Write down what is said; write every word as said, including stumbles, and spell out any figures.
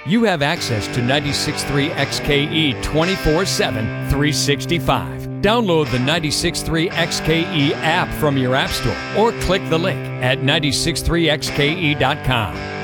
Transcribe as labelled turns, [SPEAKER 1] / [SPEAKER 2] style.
[SPEAKER 1] you have access to ninety-six point three X K E twenty-four seven, three sixty-five. Download the ninety-six point three X K E app from your app store or click the link at nine six three X K E dot com.